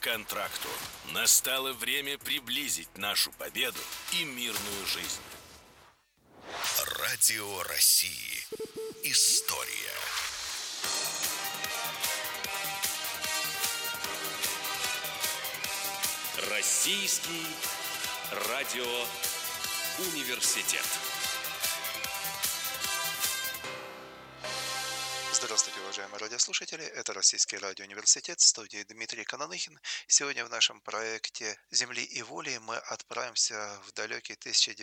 контракту. Настало время приблизить нашу победу и мирную жизнь. Радио России. История. Российский радиоуниверситет. Здравствуйте, уважаемые радиослушатели. Это Российский радиоуниверситет, в студии Дмитрий Кананыхин. Сегодня в нашем проекте «Земли и воли» мы отправимся в далекий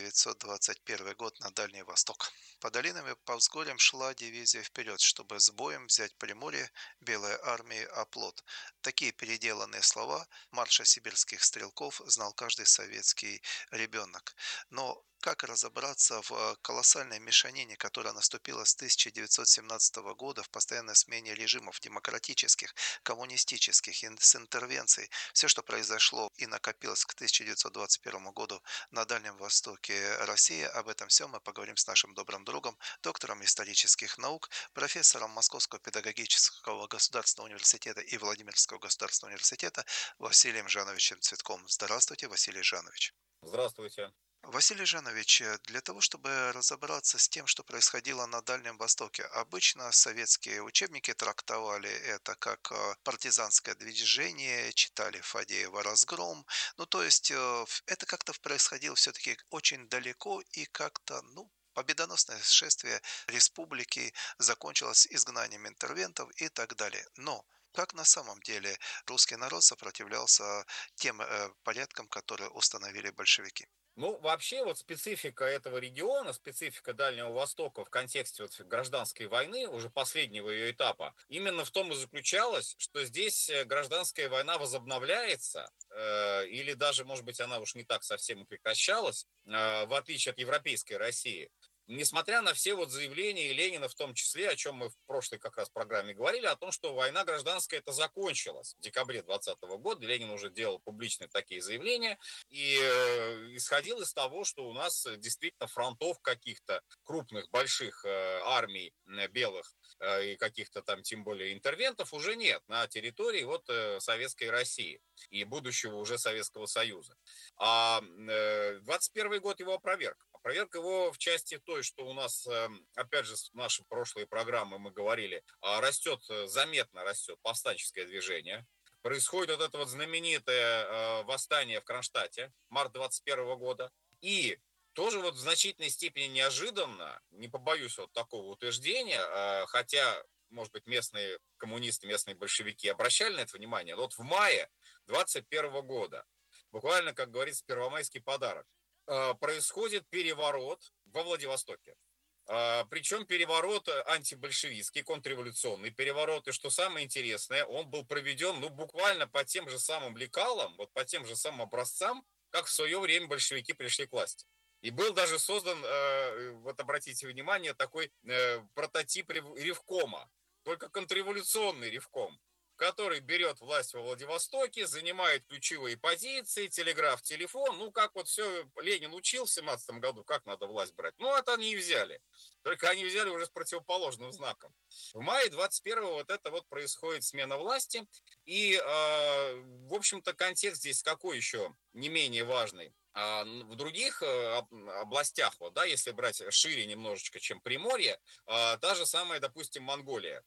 1921 год на Дальний Восток. По долинам и по взгорьям шла дивизия вперед, чтобы с боем взять Приморье Белой армии оплот. Такие переделанные слова марша сибирских стрелков знал каждый советский ребенок. Но как разобраться в колоссальной мешанине, которая наступила с 1917 года в постоянной смене режимов демократических, коммунистических, с интервенцией? Все, что произошло и накопилось к 1921 году на Дальнем Востоке России, об этом всем мы поговорим с нашим добрым другом, доктором исторических наук, профессором Московского педагогического государственного университета и Владимирского государственного университета Василием Жановичем Цветком. Здравствуйте, Василий Жанович. Здравствуйте. Василий Жанович, для того, чтобы разобраться с тем, что происходило на Дальнем Востоке, обычно советские учебники трактовали это как партизанское движение, читали Фадеева «Разгром». Ну, то есть это как-то происходило все-таки очень далеко и как-то, победоносное шествие республики закончилось изгнанием интервентов и так далее. Но как на самом деле русский народ сопротивлялся тем порядкам, которые установили большевики? Вообще, специфика этого региона, специфика Дальнего Востока в контексте гражданской войны, уже последнего ее этапа, именно в том и заключалась, что здесь гражданская война возобновляется, или даже, может быть, она уж не так совсем и прекращалась, в отличие от европейской России. Несмотря на все заявления и Ленина в том числе, о чем мы в прошлой как раз программе говорили, о том, что война гражданская это закончилась в декабре 2020 года. Ленин уже делал публичные такие заявления и исходил из того, что у нас действительно фронтов каких-то крупных, больших армий белых и каких-то там, тем более, интервентов уже нет на территории Советской России и будущего уже Советского Союза. А 21 год его опроверг. Опроверг его в части той, что у нас, опять же, в нашей прошлой программе мы говорили, заметно растет повстанческое движение. Происходит это знаменитое восстание в Кронштадте, март 21 года. И тоже в значительной степени неожиданно, не побоюсь такого утверждения, хотя, может быть, местные коммунисты, местные большевики обращали на это внимание, но в мае 21 года, буквально, как говорится, первомайский подарок, происходит переворот во Владивостоке. Причем переворот антибольшевистский, контрреволюционный переворот. И что самое интересное, он был проведен буквально по тем же самым лекалам, по тем же самым образцам, как в свое время большевики пришли к власти. И был даже создан, обратите внимание, такой прототип ревкома, только контрреволюционный ревком, который берет власть во Владивостоке, занимает ключевые позиции, телеграф, телефон. Как все Ленин учил в 17 году, как надо власть брать. Это они и взяли. Только они взяли уже с противоположным знаком. В мае 21-го происходит смена власти. И, в общем-то, контекст здесь какой еще не менее важный. В других областях, если брать шире немножечко, чем Приморье, та же самая, допустим, Монголия,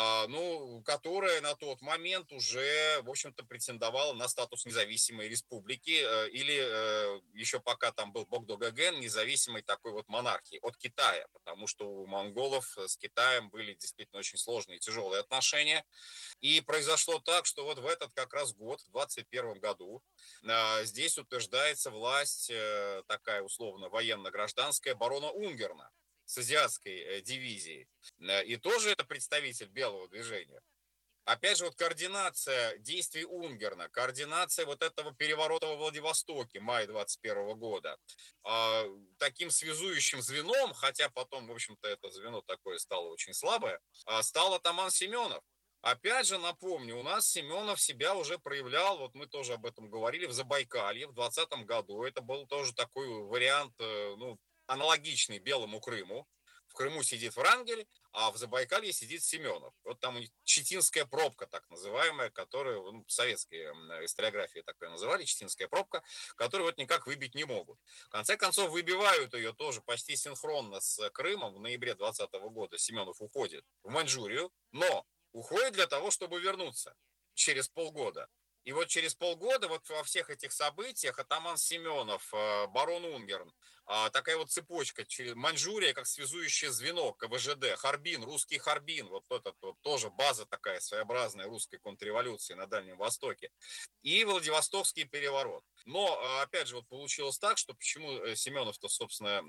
которая на тот момент уже, в общем-то, претендовала на статус независимой республики или еще пока там был Богдо-Гоген, независимой такой монархии от Китая, потому что у монголов с Китаем были действительно очень сложные и тяжелые отношения. И произошло так, что в этот как раз год, в 21 году, здесь утверждается власть такая условно военно-гражданская барона Унгерна с азиатской дивизией. И тоже это представитель белого движения. Опять же, координация действий Унгерна, координация этого переворота во Владивостоке мая 21 года. Таким связующим звеном, хотя потом, в общем-то, это звено такое стало очень слабое, стал атаман Семенов. Опять же, напомню, у нас Семенов себя уже проявлял, мы тоже об этом говорили, в Забайкалье в 2020 году. Это был тоже такой вариант, аналогичный Белому Крыму, В Крыму сидит Врангель, а в Забайкалье сидит Семенов. Вот там у них Читинская пробка, так называемая, которую в советской историографии такое называли, Читинская пробка, которую вот никак выбить не могут. В конце концов, выбивают ее тоже почти синхронно с Крымом. В ноябре 2020 года Семенов уходит в Маньчжурию, но уходит для того, чтобы вернуться через полгода. И вот через полгода вот во всех этих событиях атаман Семенов, барон Унгерн, такая вот цепочка, Маньчжурия как связующее звено КВЖД, Харбин, русский Харбин, вот этот вот тоже база такая своеобразная русской контрреволюции на Дальнем Востоке, и Владивостокский переворот. Но, опять же, вот получилось так, что почему Семенов-то, собственно,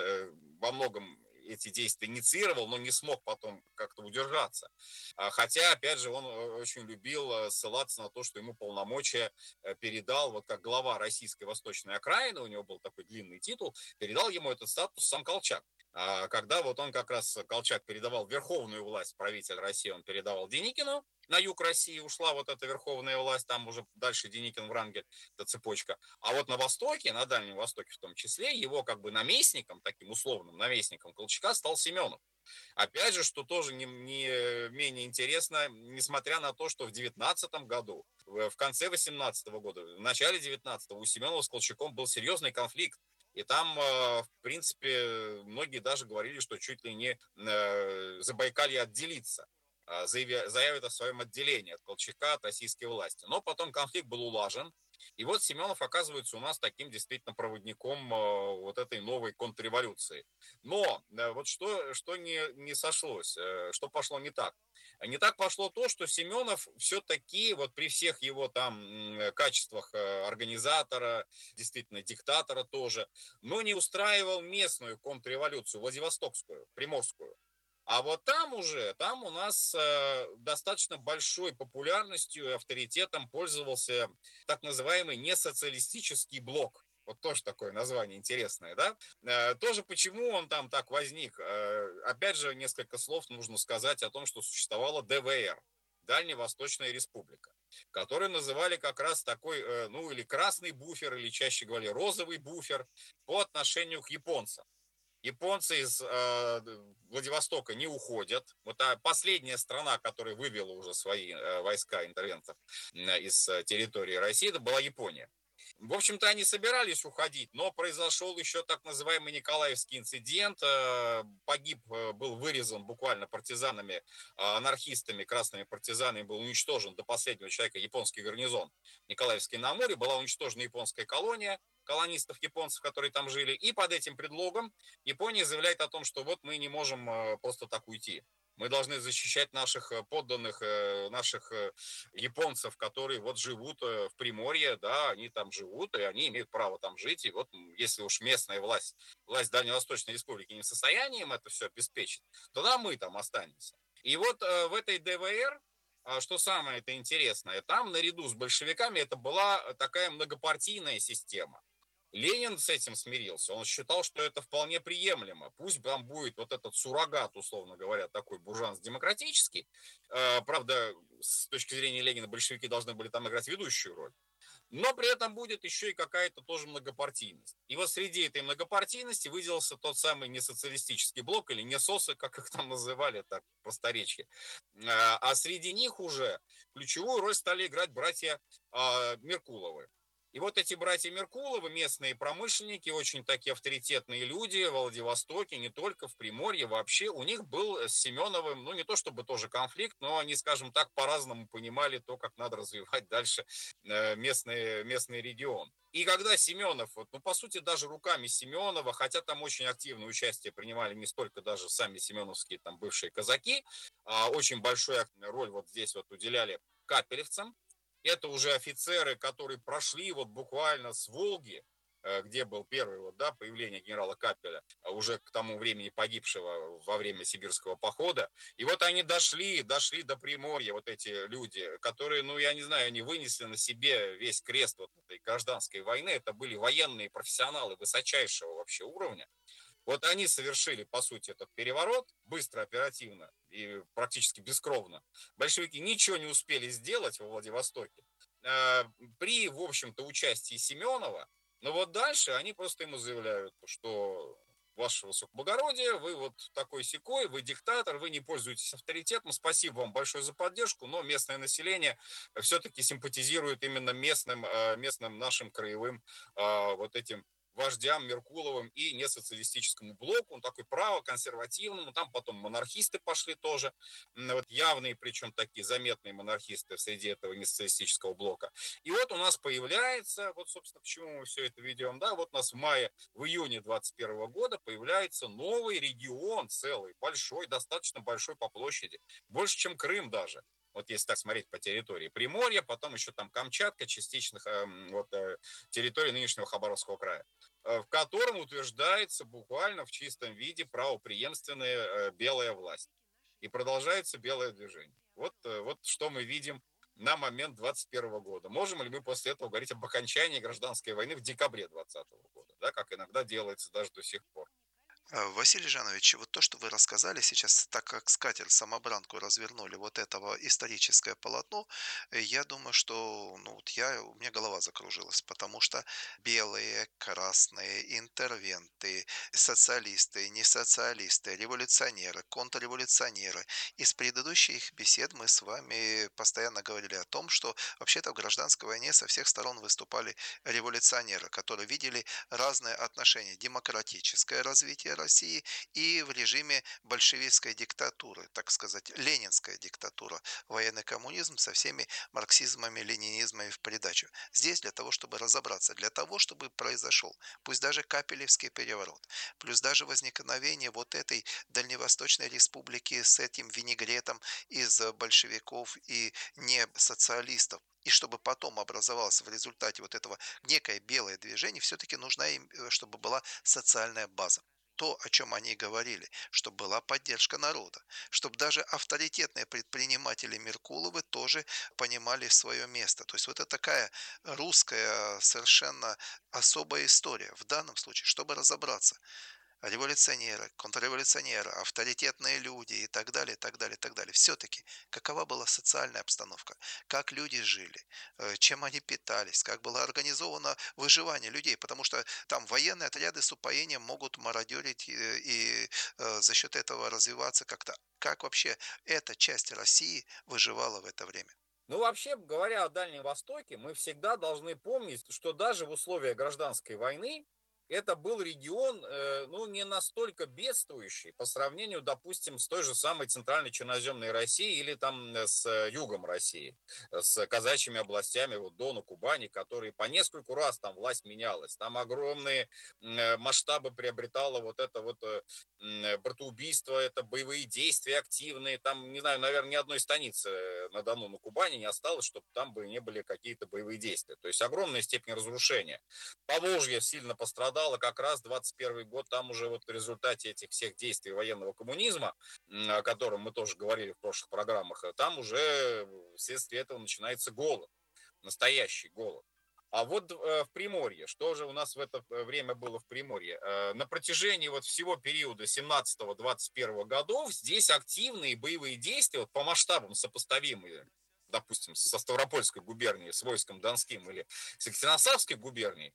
во многом эти действия инициировал, но не смог потом как-то удержаться. Хотя, опять же, он очень любил ссылаться на то, что ему полномочия передал, вот как глава российской восточной окраины, у него был такой длинный титул, передал ему этот статус сам Колчак. Когда вот он как раз, Колчак передавал верховную власть, правитель России, он передавал Деникину, на юг России ушла вот эта верховная власть, там уже дальше Деникин, Врангель, эта цепочка. А вот на Востоке, на Дальнем Востоке в том числе, его как бы наместником, таким условным наместником Колчака стал Семенов. Опять же, что тоже не менее интересно, несмотря на то, что в 19 году, в конце 18 года, в начале 19 у Семенова с Колчаком был серьезный конфликт. И там, в принципе, многие даже говорили, что чуть ли не Забайкалье отделится, заявит о своем отделении от Колчака, от российской власти. Но потом конфликт был улажен. И вот Семенов оказывается у нас таким действительно проводником вот этой новой контрреволюции. Но вот что не сошлось, что пошло не так? Не так пошло то, что Семенов все-таки вот при всех его там качествах организатора, действительно диктатора тоже, но не устраивал местную контрреволюцию, Владивостокскую, Приморскую. А вот там у нас достаточно большой популярностью и авторитетом пользовался так называемый несоциалистический блок. Вот тоже такое название интересное, да? Тоже почему он там так возник? Опять же, несколько слов нужно сказать о том, что существовала ДВР, Дальневосточная Республика, которую называли как раз такой, ну или красный буфер, или чаще говорили розовый буфер по отношению к японцам. Японцы из Владивостока не уходят. Вот последняя страна, которая вывела уже свои войска интервентов из территории России, это была Япония. В общем-то, они собирались уходить, но произошел еще так называемый Николаевский инцидент. Был вырезан буквально партизанами, анархистами, красными партизанами, был уничтожен до последнего человека японский гарнизон Николаевский на Амуре, была уничтожена японская колония, колонистов-японцев, которые там жили, и под этим предлогом Япония заявляет о том, что вот мы не можем просто так уйти. Мы должны защищать наших подданных, наших японцев, которые вот живут в Приморье, да, они там живут, и они имеют право там жить. И вот если уж местная власть Дальневосточной Республики не в состоянии им это все обеспечить, тогда мы там останемся. И вот в этой ДВР, что самое это интересное, там наряду с большевиками это была такая многопартийная система. Ленин с этим смирился, он считал, что это вполне приемлемо. Пусть там будет вот этот суррогат, условно говоря, такой буржуазно-демократический. Правда, с точки зрения Ленина, большевики должны были там играть ведущую роль. Но при этом будет еще и какая-то тоже многопартийность. И вот среди этой многопартийности выделился тот самый несоциалистический блок, или несосы, как их там называли, так просторечие. А среди них уже ключевую роль стали играть братья Меркуловы. И вот эти братья Меркуловы, местные промышленники, очень такие авторитетные люди в Владивостоке, не только в Приморье, вообще у них был с Семеновым, ну не то чтобы тоже конфликт, но они, скажем так, по-разному понимали то, как надо развивать дальше местный регион. И когда Семенов, ну по сути даже руками Семенова, хотя там очень активное участие принимали не столько даже сами семеновские там бывшие казаки, очень большую роль вот здесь вот уделяли капелевцам. Это уже офицеры, которые прошли вот буквально с Волги, где был первый вот, да, появление генерала Капеля, уже к тому времени погибшего во время сибирского похода. И вот они дошли до Приморья, вот эти люди, которые, ну, я не знаю, они вынесли на себе весь крест вот этой гражданской войны. Это были военные профессионалы высочайшего вообще уровня. Вот они совершили, по сути, этот переворот быстро, оперативно и практически бескровно. Большевики ничего не успели сделать во Владивостоке при, в общем-то, участии Семенова. Но вот дальше они просто ему заявляют, что ваше высокоблагородие, вы вот такой-сякой, вы диктатор, вы не пользуетесь авторитетом, спасибо вам большое за поддержку, но местное население все-таки симпатизирует именно местным нашим краевым вот этим вождям Меркуловым и несоциалистическому блоку, он такой право-консервативному, там потом монархисты пошли тоже, вот явные, причем такие заметные монархисты среди этого несоциалистического блока. И вот у нас появляется, вот, собственно, к чему мы все это ведем, да, вот у нас в июне 2021 года появляется новый регион целый, большой, достаточно большой по площади, больше, чем Крым даже. Вот если так смотреть по территории Приморья, потом еще там Камчатка, частично территории нынешнего Хабаровского края, в котором утверждается буквально в чистом виде правопреемственная белая власть. И продолжается белое движение. Вот что мы видим на момент 2021 года. Можем ли мы после этого говорить об окончании гражданской войны в декабре 2020 года, да, как иногда делается даже до сих пор? Василий Жанович, вот то, что вы рассказали сейчас, так как скатерть-самобранку развернули вот этого историческое полотно, я думаю, что ну, вот у меня голова закружилась, потому что белые, красные, интервенты, социалисты, не социалисты, революционеры, контрреволюционеры. Из предыдущих бесед мы с вами постоянно говорили о том, что вообще-то в гражданской войне со всех сторон выступали революционеры, которые видели разные отношения, демократическое развитие России и в режиме большевистской диктатуры, так сказать, ленинская диктатура, военный коммунизм со всеми марксизмами, ленинизмами в придачу. Здесь для того, чтобы разобраться, для того, чтобы произошел, пусть даже Капелевский переворот, плюс даже возникновение вот этой Дальневосточной республики с этим винегретом из большевиков и не социалистов, и чтобы потом образовалось в результате вот этого некое белое движение, все-таки нужна им, чтобы была социальная база. То, о чем они говорили, чтобы была поддержка народа, чтобы даже авторитетные предприниматели Меркуловы тоже понимали свое место. То есть вот это такая русская совершенно особая история в данном случае, чтобы разобраться революционеры, контрреволюционеры, авторитетные люди и так далее, и так далее, и так далее. Все-таки, какова была социальная обстановка, как люди жили, чем они питались, как было организовано выживание людей, потому что там военные отряды с упоением могут мародерить и за счет этого развиваться как-то. Как вообще эта часть России выживала в это время? Ну, вообще говоря о Дальнем Востоке, мы всегда должны помнить, что даже в условиях гражданской войны это был регион, ну, не настолько бедствующий по сравнению, допустим, с той же самой центральной черноземной Россией или там с югом России, с казачьими областями, вот Дону, Кубани, которые по нескольку раз там власть менялась. Там огромные масштабы приобретало вот это вот братоубийство, это боевые действия активные. Там, не знаю, наверное, ни одной станицы на Дону, на Кубани не осталось, чтобы там бы не были какие-то боевые действия. То есть огромная степень разрушения. Поволжье сильно пострадало, как раз 21 год, там уже вот в результате этих всех действий военного коммунизма, о котором мы тоже говорили в прошлых программах, там уже вследствие этого начинается голод, настоящий голод. А вот в Приморье, что же у нас в это время было в Приморье? На протяжении вот всего периода 17-21 годов здесь активные боевые действия, вот по масштабам сопоставимые, допустим, со Ставропольской губернией, с войском Донским или с Екатеринославской губернией,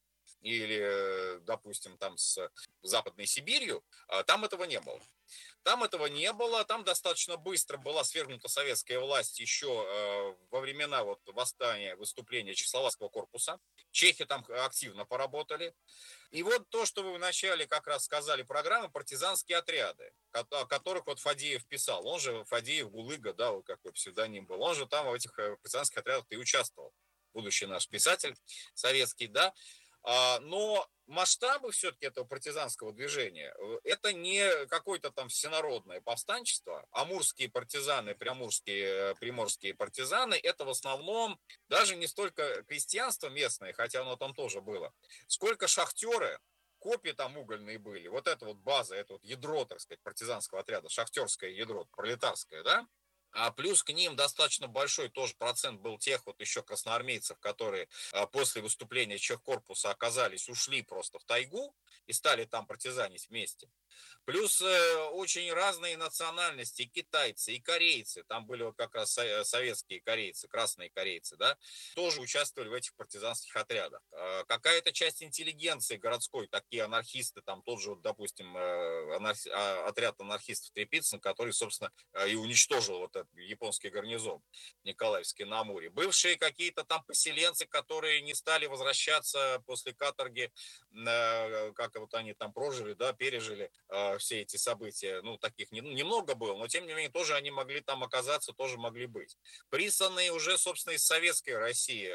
или, допустим, там с Западной Сибирью, там этого не было. Там этого не было, там достаточно быстро была свергнута советская власть еще во времена вот восстания, выступления Чехословацкого корпуса. Чехи там активно поработали. И вот то, что вы вначале как раз сказали, программы партизанские отряды, о которых вот Фадеев писал. Он же Фадеев Гулыга, да, вот какой псевдоним был. Он же там в этих партизанских отрядах и участвовал. Будущий наш писатель советский, да. Но масштабы все-таки этого партизанского движения, это не какое-то там всенародное повстанчество. Амурские партизаны, приморские партизаны, это в основном даже не столько крестьянство местное, хотя оно там тоже было, сколько шахтеры, копии там угольные были. Вот это вот база, это вот ядро, так сказать, партизанского отряда, шахтерское ядро, пролетарское, да? А плюс к ним достаточно большой тоже процент был тех вот еще красноармейцев, которые после выступления Чехкорпуса ушли просто в тайгу и стали там партизанить вместе. Плюс очень разные национальности, и китайцы, и корейцы, там были вот как раз советские корейцы, красные корейцы, да, тоже участвовали в этих партизанских отрядах. Какая-то часть интеллигенции городской, такие анархисты, там тот же, вот, допустим, отряд анархистов Трепицын, который, собственно, и уничтожил вот этот японский гарнизон Николаевский на Амуре. Бывшие какие-то там поселенцы, которые не стали возвращаться после каторги, как вот они там прожили, да, пережили все эти события, ну, таких немного было, но, тем не менее, тоже они могли там оказаться, тоже могли быть. Присланные уже, собственно, из Советской России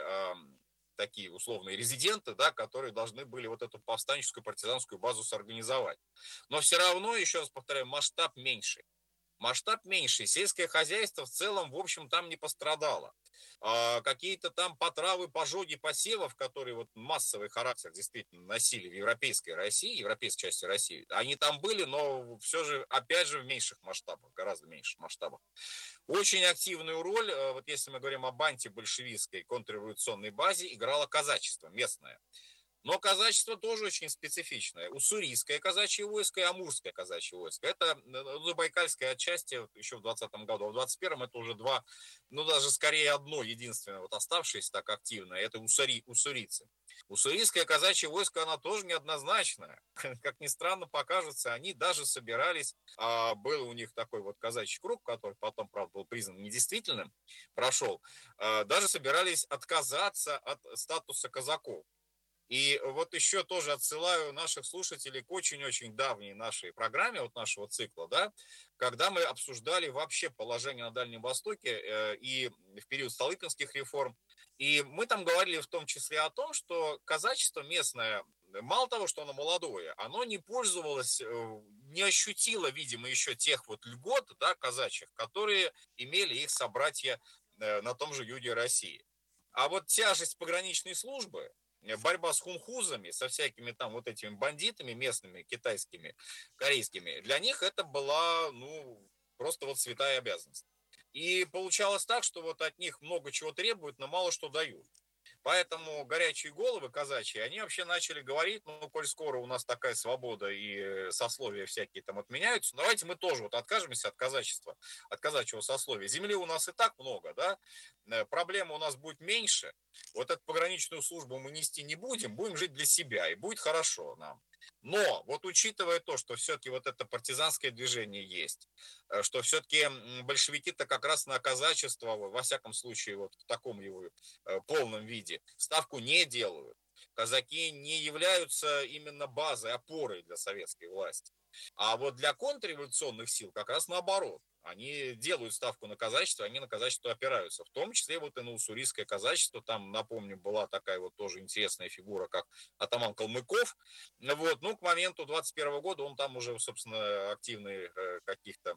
такие условные резиденты, да, которые должны были вот эту повстанческую партизанскую базу сорганизовать. Но все равно, еще раз повторяю, масштаб меньше. Масштаб меньше. Сельское хозяйство в целом, в общем, там не пострадало. Какие-то там потравы, пожоги посевов, которые вот массовый характер действительно носили в европейской России, европейской части России, они там были, но все же, опять же, в меньших масштабах, гораздо меньших масштабах. Очень активную роль, вот если мы говорим об антибольшевистской контрреволюционной базе, играло казачество местное. Но казачество тоже очень специфичное. Уссурийское казачье войско и амурское казачье войско. Это забайкальское отчасти еще в 20-м году. А в 21-м это уже два, ну даже скорее одно единственное, вот оставшееся так активно, это уссурийцы. Уссурийское казачье войско, оно тоже неоднозначное. Как ни странно покажется, они даже собирались, был у них такой вот казачий круг, который потом, правда, был признан недействительным, прошел, даже собирались отказаться от статуса казаков. И вот еще тоже отсылаю наших слушателей к очень-очень давней нашей программе, вот нашего цикла, да, когда мы обсуждали вообще положение на Дальнем Востоке и в период Столыпинских реформ. И мы там говорили в том числе о том, что казачество местное, мало того, что оно молодое, оно не пользовалось, не ощутило, видимо, еще тех вот льгот, да, казачьих, которые имели их собратья на том же юге России. А вот тяжесть пограничной службы, борьба с хунхузами, со всякими там вот этими бандитами местными, китайскими, корейскими, для них это была, ну, просто вот святая обязанность. И получалось так, что вот от них много чего требуют, но мало что дают. Поэтому горячие головы казачьи, они вообще начали говорить, ну, коль скоро у нас такая свобода и сословия всякие там отменяются, давайте мы тоже вот откажемся от казачества, от казачьего сословия. Земли у нас и так много, да, проблема у нас будет меньше, вот эту пограничную службу мы нести не будем, будем жить для себя, и будет хорошо нам. Но вот учитывая то, что все-таки вот это партизанское движение есть, что все-таки большевики-то как раз на казачество, во всяком случае, вот в таком его полном виде, ставку не делают. Казаки не являются именно базой, опорой для советской власти. А вот для контрреволюционных сил как раз наоборот. Они делают ставку на казачество, они на казачество опираются. В том числе вот и на уссурийское казачество. Там, напомню, была такая вот тоже интересная фигура, как атаман Калмыков. Вот. Ну, к моменту 21 года он там уже, собственно, активных каких-то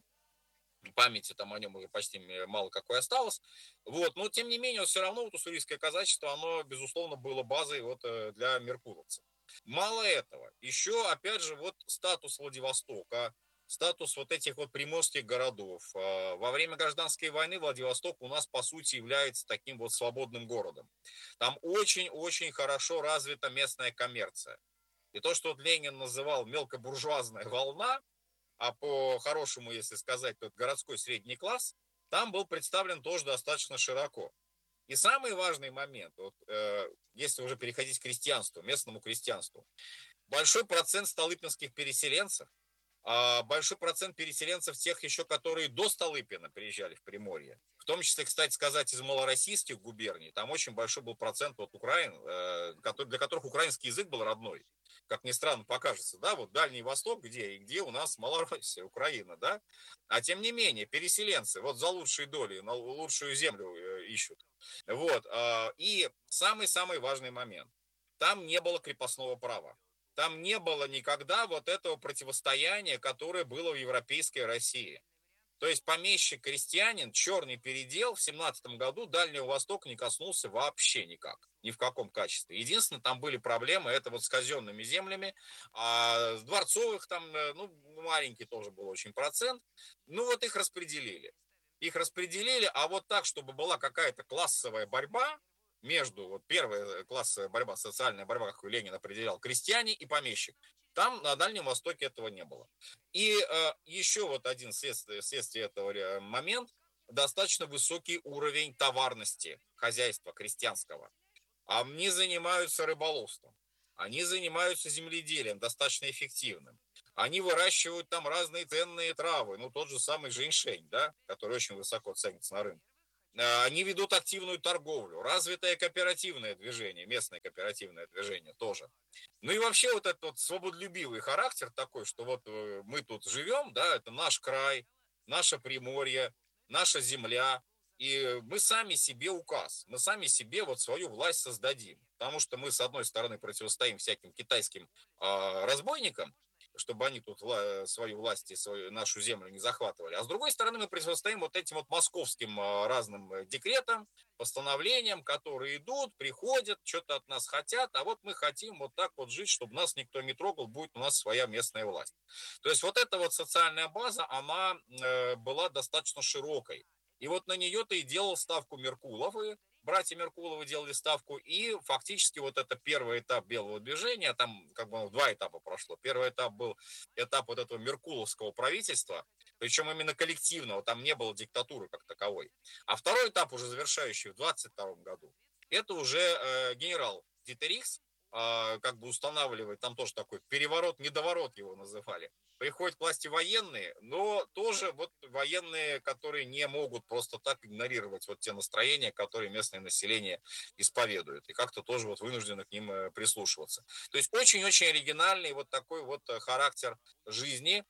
памяти там о нем уже почти мало какой осталось. Вот. Но, тем не менее, все равно вот уссурийское казачество, оно, безусловно, было базой вот для меркуровцев. Мало этого. Еще, опять же, вот статус Владивостока, статус вот этих вот приморских городов. Во время гражданской войны Владивосток у нас, по сути, является таким вот свободным городом. Там очень-очень хорошо развита местная коммерция. И то, что вот Ленин называл мелкобуржуазная волна, а по-хорошему, если сказать, тот городской средний класс, там был представлен тоже достаточно широко. И самый важный момент, вот, если уже переходить к крестьянству, местному крестьянству, большой процент столыпинских переселенцев, большой процент переселенцев тех еще, которые до Столыпина приезжали в Приморье, в том числе, кстати сказать, из малороссийских губерний, там очень большой был процент вот украин, для которых украинский язык был родной. Как ни странно покажется, да, вот Дальний Восток где, и где у нас Малороссия, Украина, да, а тем не менее переселенцы вот за лучшие доли, на лучшую землю ищут, вот, и самый-самый важный момент, там не было крепостного права, там не было никогда вот этого противостояния, которое было в европейской России. То есть помещик-крестьянин, черный передел в 17 году Дальнего Востока не коснулся вообще никак, ни в каком качестве. Единственное, там были проблемы, это вот с казенными землями, а с дворцовых там, ну, маленький тоже был очень процент, ну, вот их распределили. их распределили, а вот так, чтобы была какая-то классовая борьба между, вот первая классовая борьба, социальная борьба, как Ленин определял, крестьяне и помещик. Там на Дальнем Востоке этого не было. И еще вот один следствие этого момент, достаточно высокий уровень товарности хозяйства крестьянского. Они занимаются рыболовством, они занимаются земледелием достаточно эффективным. Они выращивают там разные ценные травы, ну тот же самый женьшень, да, который очень высоко ценится на рынке. Они ведут активную торговлю, развитое кооперативное движение, местное кооперативное движение тоже. Ну и вообще вот этот вот свободолюбивый характер такой, что вот мы тут живем, да, это наш край, наше Приморье, наша земля, и мы сами себе указ, мы сами себе вот свою власть создадим. Потому что мы, с одной стороны, противостоим всяким китайским разбойникам, чтобы они тут свою власть и свою, нашу землю не захватывали. А с другой стороны, мы противостоим вот этим вот московским разным декретам, постановлениям, которые идут, приходят, что-то от нас хотят, а вот мы хотим вот так вот жить, чтобы нас никто не трогал, будет у нас своя местная власть. То есть вот эта вот социальная база, она была достаточно широкой. И вот на нее-то и делал ставку Меркулов, и братья Меркуловы делали ставку, и фактически вот это первый этап белого движения, там как бы два этапа прошло. Первый этап был этап вот этого меркуловского правительства, причем именно коллективного, там не было диктатуры как таковой. А второй этап, уже завершающий в 22 году, это уже генерал Дитерихс, как бы устанавливает, там тоже такой переворот, недоворот его называли. Приходят к власти военные, но тоже вот военные, которые не могут просто так игнорировать вот те настроения, которые местное население исповедует, и как-то тоже вот вынуждены к ним прислушиваться. То есть очень-очень оригинальный вот такой вот характер жизни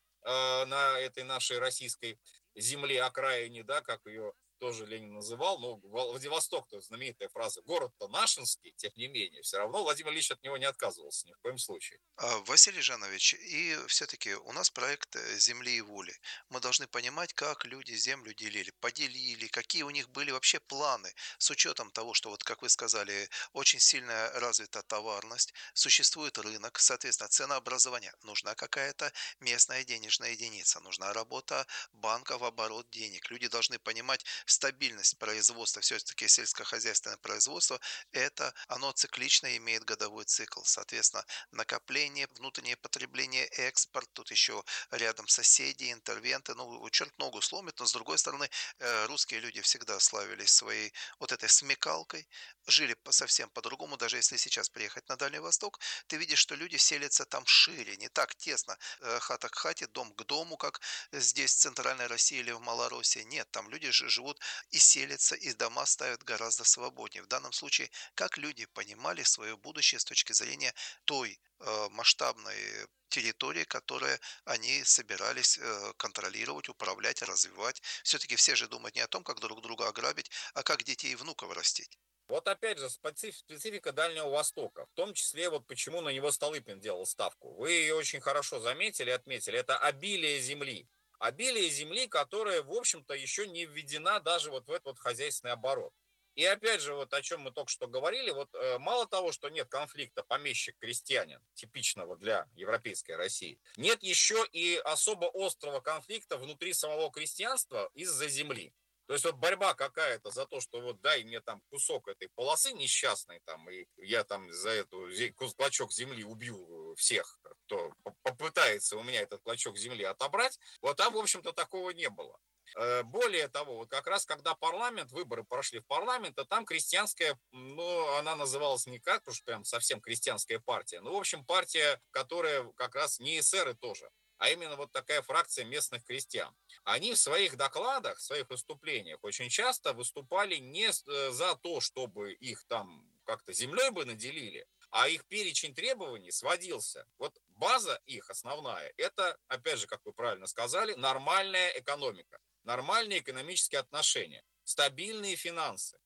на этой нашей российской земле, окраине, да, как ее тоже Ленин называл, но Владивосток-то знаменитая фраза, город-то нашинский, тем не менее, все равно Владимир Ильич от него не отказывался ни в коем случае. Василий Жанович, и все-таки у нас проект «Земли и воли». Мы должны понимать, как люди землю делили, поделили, какие у них были вообще планы, с учетом того, что, вот как вы сказали, очень сильно развита товарность, существует рынок, соответственно, ценообразование, нужна какая-то местная денежная единица, нужна работа банка в оборот денег. Люди должны понимать стабильность производства, все-таки сельскохозяйственное производство, это оно циклично имеет годовой цикл, соответственно, накопление, внутреннее потребление, экспорт, тут еще рядом соседи, интервенты, ну, черт ногу сломит, но с другой стороны, русские люди всегда славились своей вот этой смекалкой, жили совсем по-другому, даже если сейчас приехать на Дальний Восток, ты видишь, что люди селятся там шире, не так тесно, хата к хате, дом к дому, как здесь в Центральной России или в Малороссии, нет, там люди же живут и селятся, и дома ставят гораздо свободнее. В данном случае, как люди понимали свое будущее с точки зрения той масштабной территории, которые они собирались контролировать, управлять, развивать. Все-таки все же думают не о том, как друг друга ограбить, а как детей и внуков растить. Вот опять же специфика Дальнего Востока, в том числе вот почему на него Столыпин делал ставку. Вы ее очень хорошо заметили, отметили, это обилие земли. Обилие земли, которая, в общем-то, еще не введена даже вот в этот вот хозяйственный оборот. И опять же, вот о чем мы только что говорили, вот мало того, что нет конфликта помещик-крестьянин, типичного для европейской России, нет еще и особо острого конфликта внутри самого крестьянства из-за земли. То есть вот борьба какая-то за то, что вот дай мне там кусок этой полосы несчастной, там, и я там за эту клочок земли убью всех, кто попытается у меня этот клочок земли отобрать, вот там, в общем-то, такого не было. Более того, вот как раз когда парламент, выборы прошли в парламент, а там крестьянская, ну, она называлась не как уж прям совсем крестьянская партия, ну, в общем, партия, которая как раз не эсеры тоже, а именно вот такая фракция местных крестьян. Они в своих докладах, в своих выступлениях очень часто выступали не за то, чтобы их там как-то землей бы наделили, а их перечень требований сводился. Вот база их основная, это, опять же, как вы правильно сказали, нормальная экономика, нормальные экономические отношения, стабильные финансы,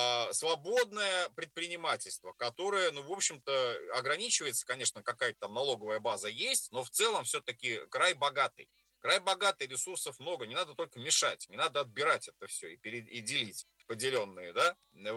свободное предпринимательство, которое, ну, в общем-то, ограничивается, конечно, какая-то там налоговая база есть, но в целом все-таки край богатый. Край богатый, ресурсов много, не надо только мешать, не надо отбирать это все и делить поделенные, да, вот.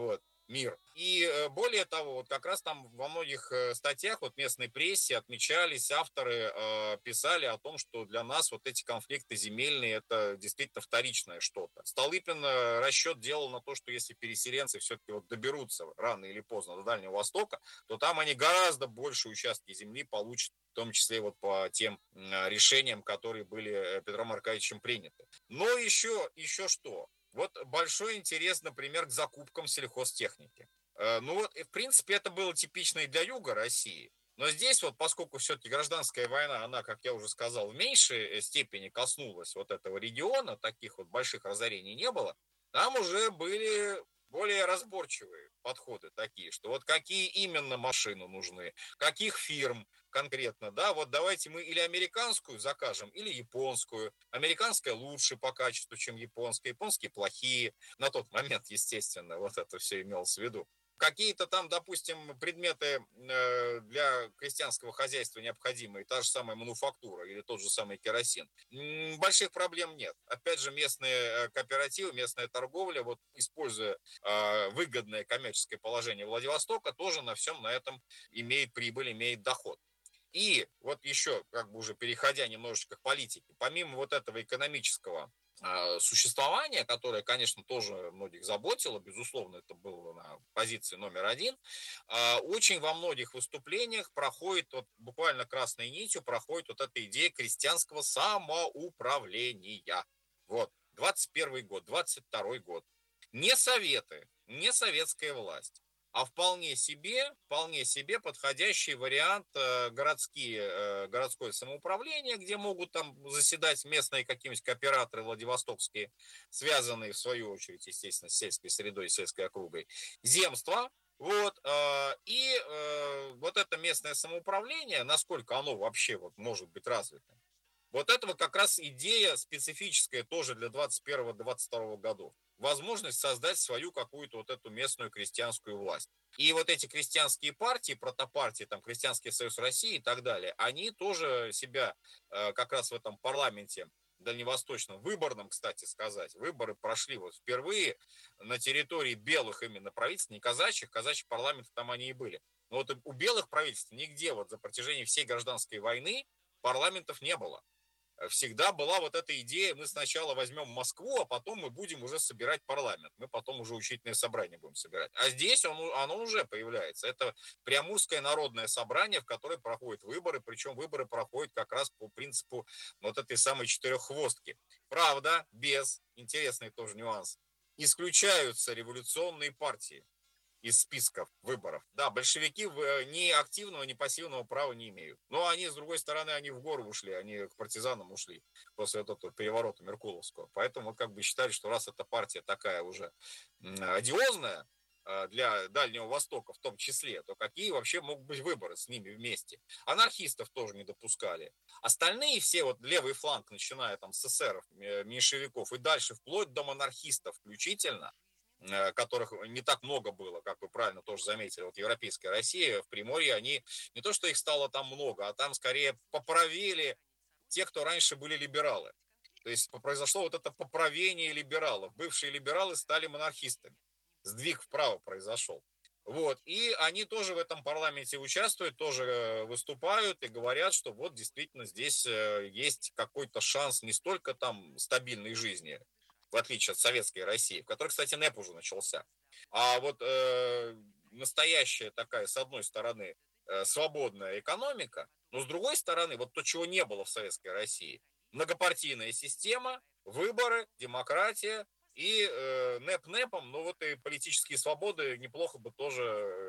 мир. И более того, вот как раз там во многих статьях вот местной прессе отмечались, авторы писали о том, что для нас вот эти конфликты земельные это действительно вторичное что-то. Столыпин расчет делал на то, что если переселенцы все-таки вот доберутся рано или поздно до Дальнего Востока, то там они гораздо больше участки земли получат, в том числе вот по тем решениям, которые были Петром Аркадьевичем приняты. Но еще что? Вот большой интерес, например, к закупкам сельхозтехники. Ну вот, в принципе, это было типично и для юга России. Но здесь вот, поскольку все-таки гражданская война, она, как я уже сказал, в меньшей степени коснулась вот этого региона, таких вот больших разорений не было, там уже были более разборчивые подходы такие, что вот какие именно машины нужны, каких фирм конкретно, да, вот давайте мы или американскую закажем, или японскую. Американская лучше по качеству, чем японская, японские плохие. На тот момент, естественно, вот это все имелось в виду. Какие-то там, допустим, предметы для крестьянского хозяйства необходимые, та же самая мануфактура или тот же самый керосин, больших проблем нет. Опять же, местные кооперативы, местная торговля, вот используя выгодное коммерческое положение Владивостока, тоже на всем на этом имеет прибыль, имеет доход. И вот еще, как бы уже переходя немножечко к политике, помимо вот этого экономического существования, которое, конечно, тоже многих заботило, безусловно, это было на позиции номер один, очень во многих выступлениях проходит, вот буквально красной нитью проходит вот эта идея крестьянского самоуправления. Вот, 21 год, 22 год. Не советы, не советская власть, а вполне себе подходящий вариант городское самоуправление, где могут там заседать местные какие-нибудь кооператоры владивостокские, связанные в свою очередь, естественно, с сельской средой и сельской округой, земства. Вот, вот это местное самоуправление, насколько оно вообще вот может быть развито, вот этого как раз идея специфическая тоже для 21-22 годов. Возможность создать свою какую-то вот эту местную крестьянскую власть. И вот эти крестьянские партии, протопартии, там, Крестьянский союз России и так далее, они тоже себя как раз в этом парламенте дальневосточном, выборном, кстати сказать, выборы прошли вот впервые на территории белых именно правительств, не казачьих, казачьих парламентов там они и были. Но вот у белых правительств нигде вот за протяжении всей гражданской войны парламентов не было. Всегда была вот эта идея, мы сначала возьмем Москву, а потом мы будем уже собирать парламент, мы потом уже учительное собрание будем собирать. А здесь оно уже появляется. Это Преамурское народное собрание, в которое проходят выборы, причем выборы проходят как раз по принципу вот этой самой четыреххвостки. Правда, интересный тоже нюанс, исключаются революционные партии из списков выборов. Да, большевики ни активного, ни пассивного права не имеют. Но они, с другой стороны, они в гору ушли, они к партизанам ушли после вот этого переворота Меркуловского. Поэтому вот как бы считали, что раз эта партия такая уже одиозная для Дальнего Востока в том числе, то какие вообще могут быть выборы с ними вместе? Анархистов тоже не допускали. Остальные все, вот левый фланг, начиная там с эсеров, меньшевиков и дальше, вплоть до монархистов включительно, которых не так много было, как вы правильно тоже заметили, вот европейская Россия, в Приморье, они не то, что их стало там много, а там скорее поправили те, кто раньше были либералы. То есть произошло вот это поправение либералов. Бывшие либералы стали монархистами. Сдвиг вправо произошел. Вот. И они тоже в этом парламенте участвуют, тоже выступают и говорят, что вот действительно здесь есть какой-то шанс не столько там стабильной жизни, в отличие от советской России, в которой, кстати, НЭП уже начался. А вот настоящая такая, с одной стороны, свободная экономика, но с другой стороны, вот то, чего не было в советской России, многопартийная система, выборы, демократия и НЭП НЭПом, ну вот и политические свободы неплохо бы тоже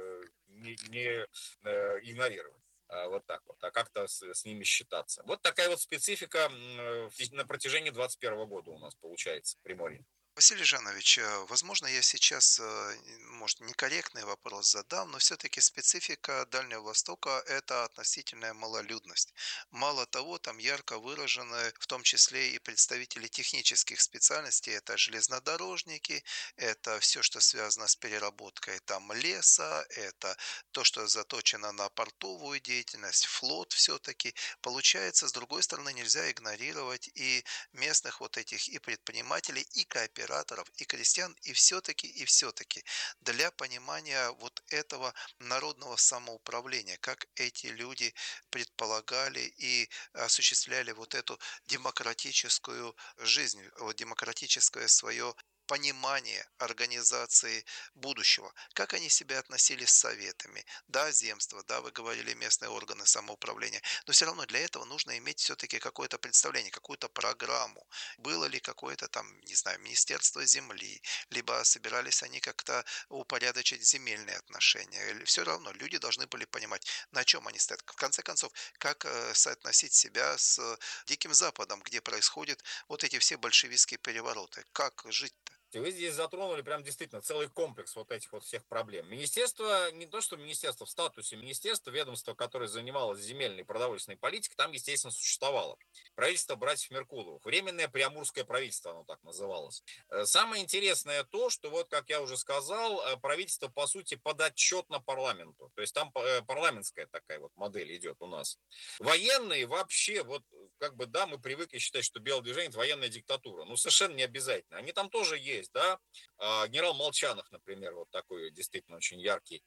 не игнорировать. Вот так вот, а как-то с ними считаться. Вот такая вот специфика на протяжении 21 года у нас получается в Приморье. Василий Жанович, возможно, я сейчас, может, некорректный вопрос задам, но все-таки специфика Дальнего Востока – это относительная малолюдность. Мало того, там ярко выражены в том числе и представители технических специальностей. Это железнодорожники, это все, что связано с переработкой там леса, это то, что заточено на портовую деятельность, флот все-таки. Получается, с другой стороны, нельзя игнорировать и местных вот этих и предпринимателей, и кооператоров, императоров, и крестьян, и все-таки для понимания вот этого народного самоуправления, как эти люди предполагали и осуществляли вот эту демократическую жизнь, вот демократическое свое понимание организации будущего, как они себя относили с советами, да, земство, да, вы говорили местные органы самоуправления, но все равно для этого нужно иметь все-таки какое-то представление, какую-то программу. Было ли какое-то там, не знаю, Министерство земли, либо собирались они как-то упорядочить земельные отношения. Все равно люди должны были понимать, на чем они стоят. В конце концов, как соотносить себя с Диким Западом, где происходят вот эти все большевистские перевороты. Как жить-то? Вы здесь затронули прям действительно целый комплекс вот этих вот всех проблем. Министерство, не то что министерство, в статусе министерства, ведомство, которое занималось земельной и продовольственной политикой, там, естественно, существовало. Правительство братьев Меркуловых. Временное приамурское правительство, оно так называлось. Самое интересное то, что вот, как я уже сказал, правительство, по сути, подотчетно парламенту. То есть там парламентская такая вот модель идет у нас. Военные вообще, вот как бы, да, мы привыкли считать, что белое движение – это военная диктатура. Ну, совершенно не обязательно. Они там тоже есть, да. Генерал Молчанов, например, вот такой действительно очень яркий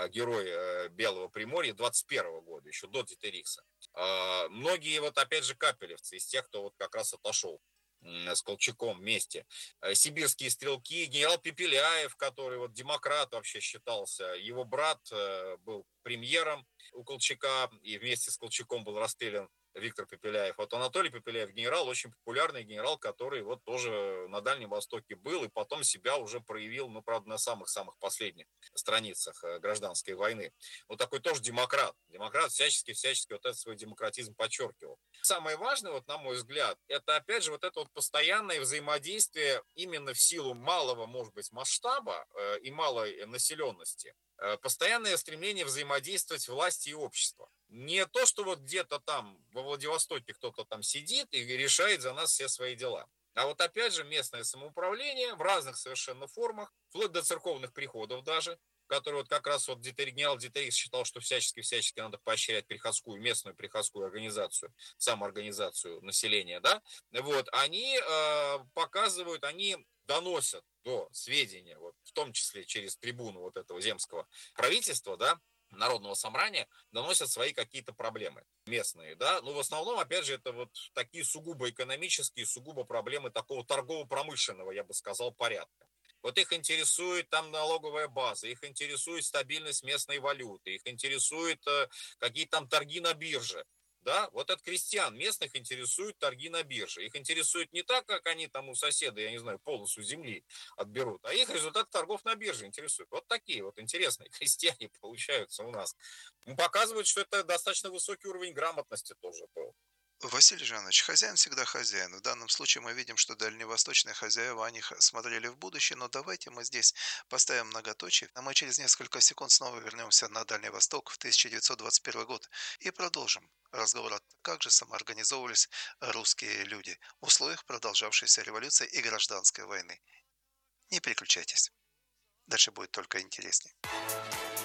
герой Белого Приморья 21 года, еще до Дитерикса. Многие, вот опять же, капелевцы из тех, кто вот как раз отошел с Колчаком вместе. Сибирские стрелки, генерал Пепеляев, который вот демократ вообще считался, его брат был премьером у Колчака и вместе с Колчаком был расстрелян Виктор Пепеляев. Вот Анатолий Пепеляев генерал, очень популярный генерал, который вот тоже на Дальнем Востоке был и потом себя уже проявил, ну, правда, на самых-самых последних страницах гражданской войны. Вот такой тоже демократ. Демократ всячески вот этот свой демократизм подчеркивал. Самое важное, вот на мой взгляд, это опять же вот это вот постоянное взаимодействие именно в силу малого, может быть, масштаба и малой населенности. Постоянное стремление взаимодействовать власти и общества. Не то, что вот где-то там во Владивостоке кто-то там сидит и решает за нас все свои дела. А вот опять же местное самоуправление в разных совершенно формах, вплоть до церковных приходов даже, которые вот как раз вот генерал Дитерикс считал, что всячески надо поощрять приходскую, местную приходскую организацию, самоорганизацию населения, да, вот, они показывают, они доносят до сведения, вот, в том числе через трибуну вот этого земского правительства, да, народного собрания, доносят свои какие-то проблемы местные, да, но в основном, опять же, это вот такие сугубо экономические, сугубо проблемы такого торгово-промышленного, я бы сказал, порядка. Вот их интересует там налоговая база, их интересует стабильность местной валюты, их интересует какие там торги на бирже. Да, вот от крестьян местных интересуют торги на бирже. Их интересует не так, как они там у соседа, я не знаю, полосу земли отберут, а их результат торгов на бирже интересует. Вот такие вот интересные крестьяне получаются у нас. Показывают, что это достаточно высокий уровень грамотности тоже был. Василий Жанович, хозяин всегда хозяин. В данном случае мы видим, что дальневосточные хозяева, они смотрели в будущее, но давайте мы здесь поставим многоточие, а мы через несколько секунд снова вернемся на Дальний Восток в 1921 год и продолжим разговор о том, как же самоорганизовывались русские люди в условиях продолжавшейся революции и гражданской войны. Не переключайтесь, дальше будет только интереснее.